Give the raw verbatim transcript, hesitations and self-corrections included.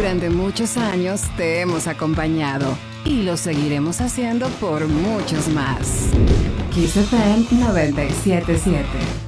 Durante muchos años te hemos acompañado y lo seguiremos haciendo por muchos más. Kiss F M noventa y siete punto siete.